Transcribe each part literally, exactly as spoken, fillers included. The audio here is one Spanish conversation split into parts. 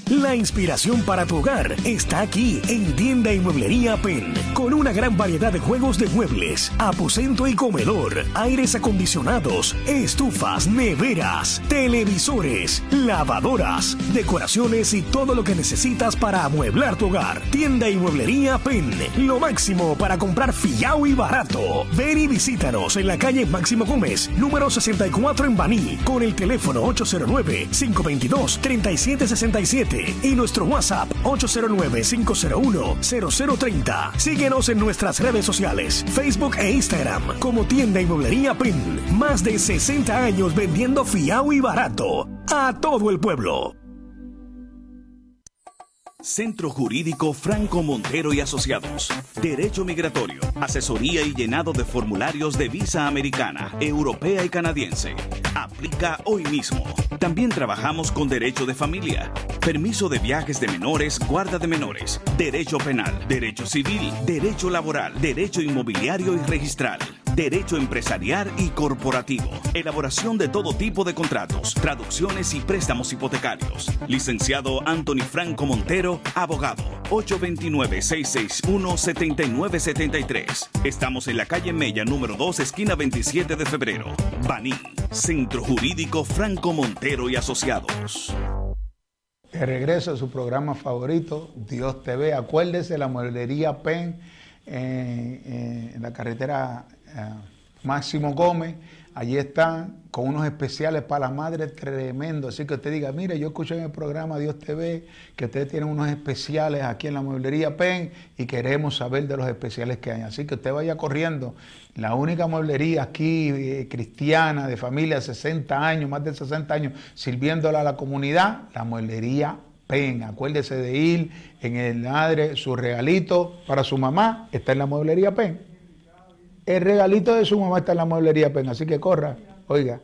La inspiración para tu hogar está aquí en Tienda y Mueblería Pen, con una gran variedad de juegos de muebles, aposento y comedor, aires acondicionados, estufas, neveras, televisores, lavadoras, decoraciones y todo lo que necesitas para amueblar tu hogar. Tienda y Mueblería Pen, lo máximo para comprar fiao y barato. Ven y visítanos en la calle Máximo Gómez, número sesenta y cuatro en Baní, con el teléfono ocho cero nueve, cinco dos dos, tres siete seis siete y nuestro WhatsApp ocho cero nueve, cinco cero uno, cero cero tres cero. Síguenos en nuestras redes sociales, Facebook e Instagram como Tienda y Mueblería Pen. Más de sesenta años vendiendo fiao y barato a todo el pueblo. Centro Jurídico Franco Montero y Asociados. Derecho migratorio, asesoría y llenado de formularios de visa americana, europea y canadiense. Aplica hoy mismo. También trabajamos con derecho de familia, permiso de viajes de menores, guarda de menores, derecho penal, derecho civil, derecho laboral, derecho inmobiliario y registral, derecho empresarial y corporativo, elaboración de todo tipo de contratos, traducciones y préstamos hipotecarios. Licenciado Anthony Franco Montero, abogado, ocho dos nueve, seis seis uno, siete nueve siete tres. Estamos en la calle Mella, número dos, esquina veintisiete de febrero. Baní, Centro Jurídico Franco Montero y Asociados. De regreso a su programa favorito, Dios T V. Acuérdese, la mueblería Pen, eh, eh, en la carretera eh, Máximo Gómez. Allí están con unos especiales para las madres tremendos. Así que usted diga, mire, yo escuché en el programa Dios T V que ustedes tienen unos especiales aquí en la mueblería Pen y queremos saber de los especiales que hay. Así que usted vaya corriendo. La única mueblería aquí eh, cristiana, de familia de sesenta años, más de sesenta años, sirviéndola a la comunidad, la mueblería Pen. Acuérdese de ir en el madre, su regalito para su mamá está en la mueblería Pen. El regalito de su mamá está en la mueblería Pen, así que corra, oiga.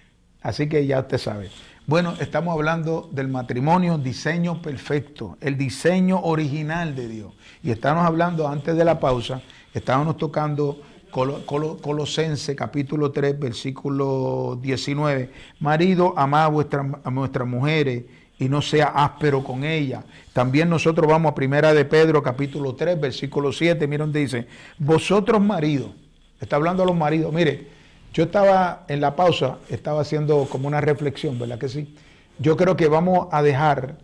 Así que ya usted sabe. Bueno, estamos hablando del matrimonio, diseño perfecto, el diseño original de Dios. Y estamos hablando, antes de la pausa, estábamos tocando Col Col Colosense, capítulo tres, versículo diecinueve. Marido, amad a, vuestra, a vuestras mujeres y no sea áspero con ella. También nosotros vamos a Primera de Pedro, capítulo tres, versículo siete. Miren, dice, vosotros maridos, está hablando a los maridos. Mire, yo estaba en la pausa, estaba haciendo como una reflexión, ¿verdad que sí? Yo creo que vamos a dejar,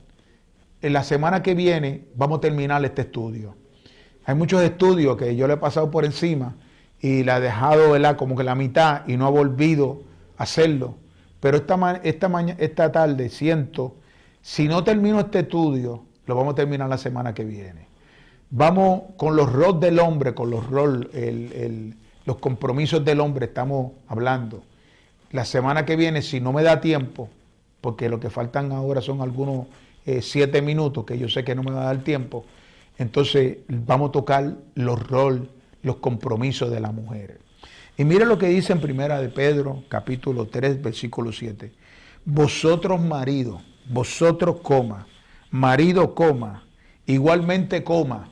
en la semana que viene, vamos a terminar este estudio. Hay muchos estudios que yo le he pasado por encima y la he dejado, ¿verdad?, como que la mitad y no ha volvido a hacerlo. Pero esta, esta, mañana, esta tarde siento, si no termino este estudio, lo vamos a terminar la semana que viene. Vamos con los roles del hombre, con los roles, el, el, los compromisos del hombre estamos hablando. La semana que viene, si no me da tiempo, porque lo que faltan ahora son algunos eh, siete minutos, que yo sé que no me va a dar tiempo, entonces vamos a tocar los roles, los compromisos de la mujer. Y mire lo que dice en Primera de Pedro, capítulo tres, versículo siete. Vosotros maridos, vosotros coma, marido coma, igualmente coma.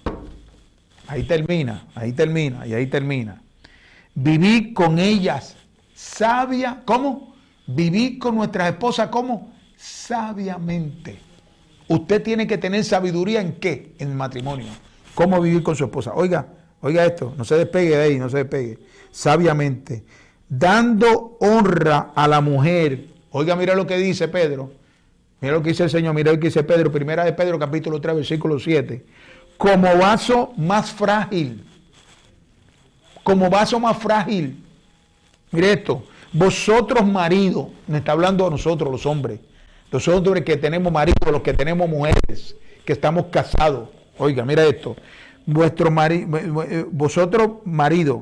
Ahí termina, ahí termina y ahí termina. Vivid con ellas sabia, ¿cómo? Vivid con nuestras esposas, ¿cómo? Sabiamente. Usted tiene que tener sabiduría ¿en qué? En el matrimonio. ¿Cómo vivir con su esposa? Oiga, oiga esto, no se despegue de ahí, no se despegue. Sabiamente, dando honra a la mujer. Oiga, mira lo que dice Pedro. Mira lo que dice el Señor, mira lo que dice Pedro. Primera de Pedro, capítulo tres, versículo siete. Como vaso más frágil. Como vaso más frágil. Mire esto. Vosotros maridos, me está hablando a nosotros los hombres. Los hombres que tenemos maridos, los que tenemos mujeres, que estamos casados. Oiga, mira esto. Vuestro mari vosotros maridos,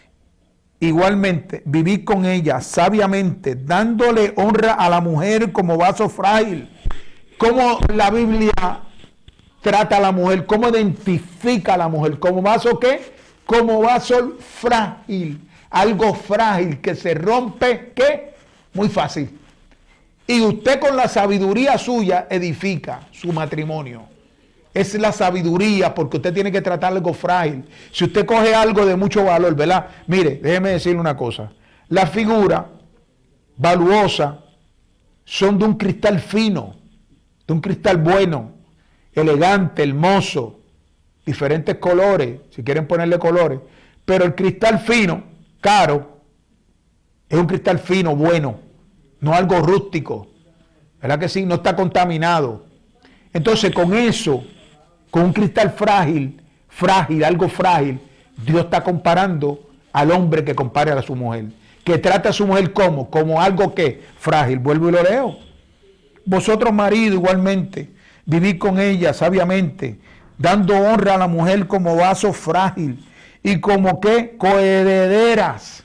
igualmente, vivid con ella sabiamente, dándole honra a la mujer como vaso frágil. ¿Cómo la Biblia trata a la mujer? ¿Cómo identifica a la mujer? ¿Como vaso qué? Como vaso frágil. Algo frágil que se rompe, ¿qué? Muy fácil. Y usted con la sabiduría suya edifica su matrimonio. Es la sabiduría, porque usted tiene que tratar algo frágil. Si usted coge algo de mucho valor, ¿verdad? Mire, déjeme decirle una cosa. Las figuras valuosas son de un cristal fino. de un cristal bueno, elegante, hermoso, diferentes colores, si quieren ponerle colores, pero el cristal fino, caro, es un cristal fino, bueno, no algo rústico, ¿verdad que sí? No está contaminado. Entonces con eso, con un cristal frágil, frágil, algo frágil, Dios está comparando al hombre que compare a su mujer, que trata a su mujer como, como algo que frágil. Vuelvo y lo leo. Vosotros, marido, igualmente, vivid con ella sabiamente, dando honra a la mujer como vaso frágil y como que coherederas.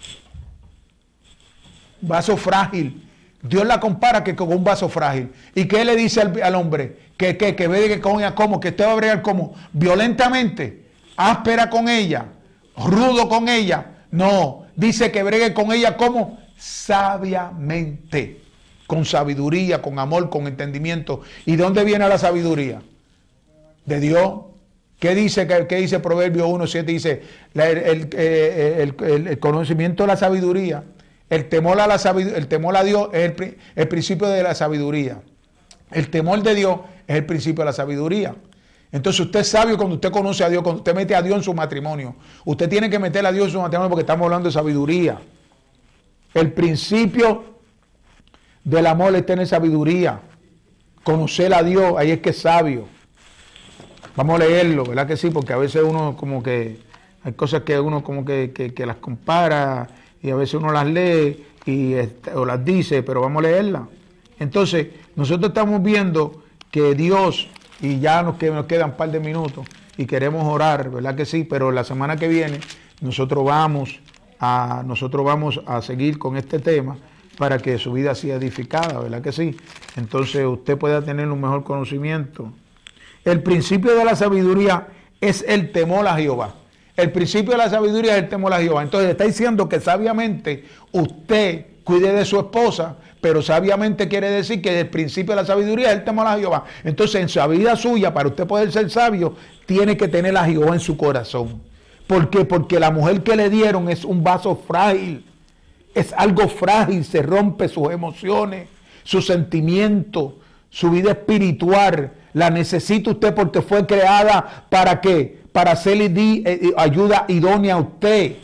Vaso frágil. Dios la compara que con un vaso frágil. ¿Y qué le dice al, al hombre? Que, que, que ve que con ella como, que usted va a bregar como violentamente, áspera con ella, rudo con ella. No, dice que bregue con ella como sabiamente, con sabiduría, con amor, con entendimiento. ¿Y de dónde viene la sabiduría? De Dios. ¿Qué dice, qué, qué dice Proverbios uno siete? Dice, la, el, el, el, el, el conocimiento de la sabiduría, el temor a, la sabiduría, el temor a Dios es el, el principio de la sabiduría. El temor de Dios es el principio de la sabiduría. Entonces usted es sabio cuando usted conoce a Dios, cuando usted mete a Dios en su matrimonio. Usted tiene que meter a Dios en su matrimonio porque estamos hablando de sabiduría. El principio del amor es tener sabiduría. Conocer a Dios, ahí es que es sabio. Vamos a leerlo, ¿verdad que sí? Porque a veces uno como que, hay cosas que uno como que, que, que las compara y a veces uno las lee y, o las dice, pero vamos a leerlas. Entonces, nosotros estamos viendo que Dios, y ya nos, que, nos quedan un par de minutos y queremos orar, ¿verdad que sí? Pero la semana que viene nosotros vamos a, nosotros vamos a seguir con este tema para que su vida sea edificada, ¿verdad que sí? Entonces usted pueda tener un mejor conocimiento. El principio de la sabiduría es el temor a Jehová. El principio de la sabiduría es el temor a Jehová. Entonces está diciendo que sabiamente usted cuide de su esposa, pero sabiamente quiere decir que el principio de la sabiduría es el temor a Jehová. Entonces en la vida suya, para usted poder ser sabio, tiene que tener a Jehová en su corazón. ¿Por qué? Porque la mujer que le dieron es un vaso frágil. Es algo frágil, se rompe sus emociones, sus sentimientos, su vida espiritual. La necesita usted porque fue creada ¿para qué? Para hacerle di, eh, ayuda idónea a usted.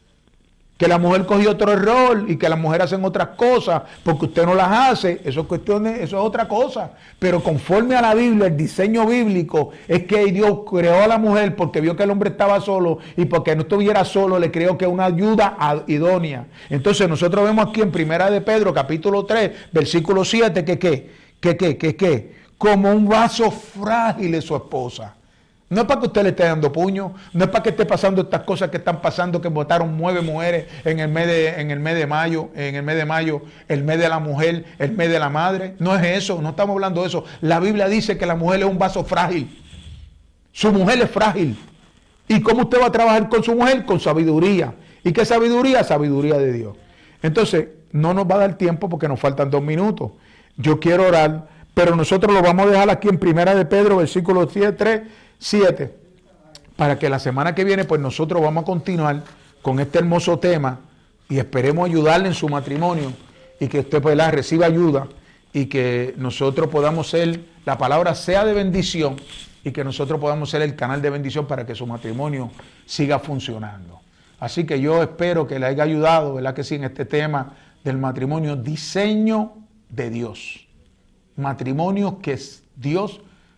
Que la mujer cogió otro rol y que las mujeres hacen otras cosas porque usted no las hace, eso es cuestión de, eso es otra cosa. Pero conforme a la Biblia, el diseño bíblico es que Dios creó a la mujer porque vio que el hombre estaba solo y porque no estuviera solo le creó que una ayuda idónea. Entonces nosotros vemos aquí en Primera de Pedro, capítulo tres, versículo siete, que qué, que qué, que qué, como un vaso frágil es su esposa. No es para que usted le esté dando puño, no es para que esté pasando estas cosas que están pasando, que votaron nueve mujeres en el mes de, en el mes de mayo, en el mes de mayo, el mes de la mujer, el mes de la madre. No es eso, no estamos hablando de eso. La Biblia dice que la mujer es un vaso frágil. Su mujer es frágil. ¿Y cómo usted va a trabajar con su mujer? Con sabiduría. ¿Y qué sabiduría? Sabiduría de Dios. Entonces, no nos va a dar tiempo porque nos faltan dos minutos. Yo quiero orar, pero nosotros lo vamos a dejar aquí en Primera de Pedro, versículo tres, siete, para que la semana que viene pues nosotros vamos a continuar con este hermoso tema y esperemos ayudarle en su matrimonio y que usted pues la reciba ayuda y que nosotros podamos ser, la palabra sea de bendición y que nosotros podamos ser el canal de bendición para que su matrimonio siga funcionando. Así que yo espero que le haya ayudado, ¿verdad que sí?, en este tema del matrimonio, diseño de Dios. Matrimonio que es Dios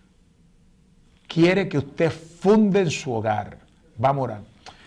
quiere que usted funde en su hogar. Vamos a orar.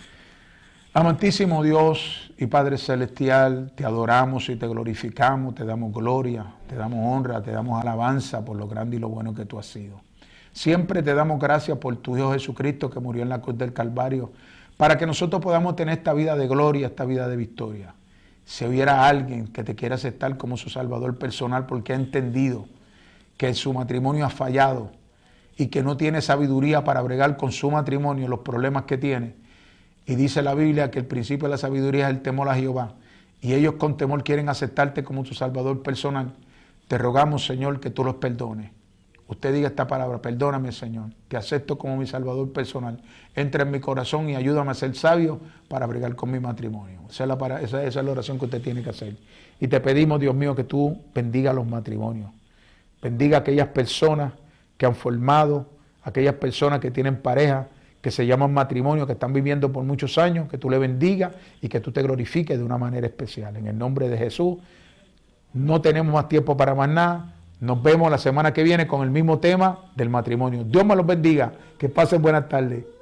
Amantísimo Dios y Padre Celestial, te adoramos y te glorificamos, te damos gloria, te damos honra, te damos alabanza por lo grande y lo bueno que tú has sido. Siempre te damos gracias por tu Hijo Jesucristo que murió en la cruz del Calvario para que nosotros podamos tener esta vida de gloria, esta vida de victoria. Si hubiera alguien que te quiera aceptar como su Salvador personal porque ha entendido que su matrimonio ha fallado y que no tiene sabiduría para bregar con su matrimonio, los problemas que tiene. Y dice la Biblia que el principio de la sabiduría es el temor a Jehová. Y ellos con temor quieren aceptarte como tu Salvador personal. Te rogamos, Señor, que tú los perdones. Usted diga esta palabra: perdóname, Señor, te acepto como mi Salvador personal. Entra en mi corazón y ayúdame a ser sabio para bregar con mi matrimonio. Esa es, la para, esa, esa es la oración que usted tiene que hacer. Y te pedimos, Dios mío, que tú bendiga los matrimonios. bendiga a aquellas personas que han formado, aquellas personas que tienen pareja, que se llaman matrimonio, que están viviendo por muchos años, que tú le bendigas y que tú te glorifiques de una manera especial. En el nombre de Jesús, no tenemos más tiempo para más nada. Nos vemos la semana que viene con el mismo tema del matrimonio. Dios me los bendiga. Que pasen buenas tardes.